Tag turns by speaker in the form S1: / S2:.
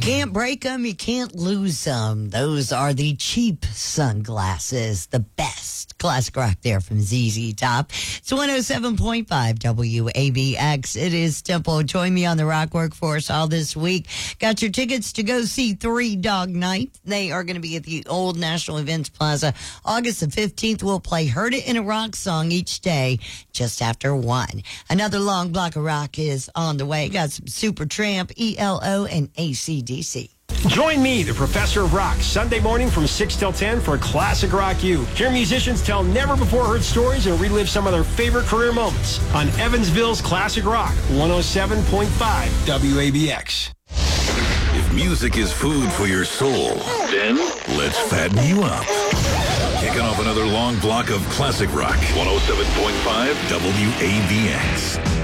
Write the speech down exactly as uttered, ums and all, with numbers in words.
S1: can't break them, you can't lose them. Those are the cheap sunglasses, the best. Classic rock there from Z Z Top. It's one oh seven point five W A B X. It is Temple. Join me on the Rock Workforce all this week. Got your tickets to go see Three Dog Night. They are going to be at the Old National Events Plaza. August the fifteenth, we'll play Heard It in a Rock song each day just after one. Another long block of rock is on the way. Got some Supertramp, E L O, and A C D C.
S2: Join me, the Professor of Rock, Sunday morning from six till ten for Classic Rock U. Hear musicians tell never-before-heard stories and relive some of their favorite career moments on Evansville's Classic Rock, one oh seven point five W A B X.
S3: If music is food for your soul, then let's fatten you up. Kicking off another long block of Classic Rock, one oh seven point five W A B X.